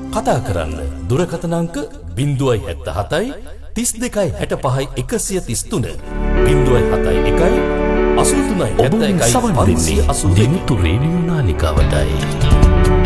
කතා කරන්න දුරකථන අංක 077 32 65 133 071 83 71 580 රේඩියෝ නාලිකාවටයි.